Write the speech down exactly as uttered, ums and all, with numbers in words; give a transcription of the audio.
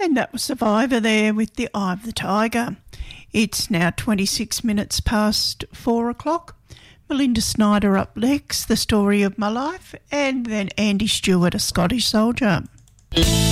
And that was Survivor there with the Eye of the Tiger. It's now twenty-six minutes past four o'clock. Melinda Snyder up next, The Story of My Life, and then Andy Stewart, A Scottish Soldier.